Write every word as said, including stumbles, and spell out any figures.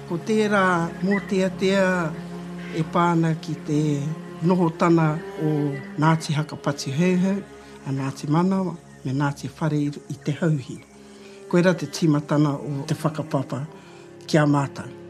Ko tērā mō tea tea e pāna ki te nohotana o Ngāti Hakapati Hauhau, a Ngāti Manawa, me Ngāti Whare i te hauhi. Koera te timatana o te whakapapa kia mātou.